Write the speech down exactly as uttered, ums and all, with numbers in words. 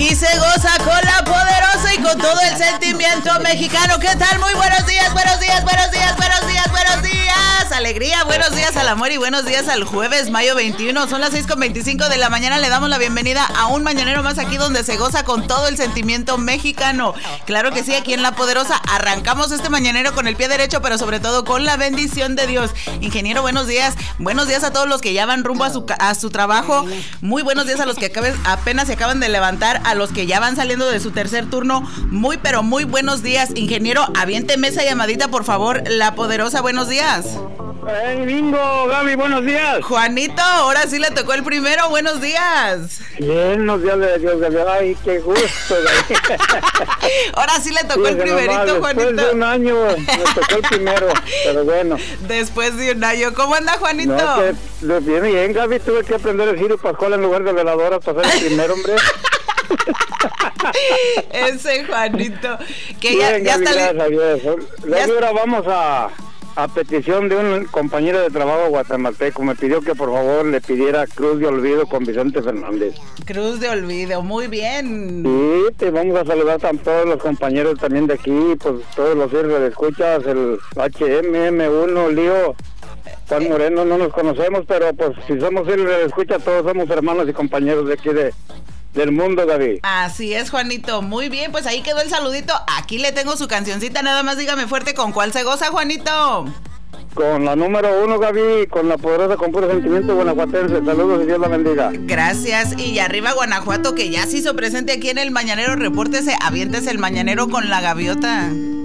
Aquí se goza con la poderosa y con todo el sentimiento mexicano. ¿Qué tal? Muy buenos días, buenos días, buenos días, buenos días, buenos días. Alegría, buenos días al amor y buenos días al jueves, mayo veintiuno. Son las seis con veinticinco de la mañana. Le damos la bienvenida a un mañanero más aquí donde se goza con todo el sentimiento mexicano. Claro que sí, aquí en La Poderosa arrancamos este mañanero con el pie derecho, pero sobre todo con la bendición de Dios. Ingeniero, buenos días. Buenos días a todos los que ya van rumbo a su, a su trabajo. Muy buenos días a los que acaben, apenas se acaban de levantar, a los que ya van saliendo de su tercer turno. Muy, pero muy buenos días. Ingeniero, aviénteme esa llamadita, por favor. La Poderosa, buenos días. Hey, bingo, Gaby, buenos días. Juanito, ahora sí le tocó el primero, buenos días. Buenos días de Dios, Gaby. Ay, qué gusto, Gaby. Ahora sí le tocó sí, el primerito, nomás, Juanito. Después de un año me tocó el primero, pero bueno. Después de un año, ¿cómo anda, Juanito? No, que, bien, bien, Gaby, tuve que aprender el giro pascual en lugar de veladora para ser el primero, hombre. Ese Juanito que bien, ya, ya Gaby, está gracias, ya... ahora vamos a a petición de un compañero de trabajo guatemalteco. Me pidió que por favor le pidiera Cruz de Olvido con Vicente Fernández. Cruz de Olvido, muy bien. Sí, te vamos a saludar a todos los compañeros también de aquí, pues todos los siervos de escuchas, el H M M uno, Lío, Juan Moreno, no nos conocemos, pero pues si somos siervos de escucha, todos somos hermanos y compañeros de aquí de del mundo, Gaby. Así es, Juanito. Muy bien, pues ahí quedó el saludito. Aquí le tengo su cancioncita, nada más dígame fuerte con cuál se goza, Juanito. Con la número uno, Gaby, con la poderosa, con puro sentimiento guanajuatense. Saludos y Dios la bendiga. Gracias. Y arriba Guanajuato, que ya se hizo presente aquí en el Mañanero. Repórtese, aviéntese el Mañanero con la gaviota.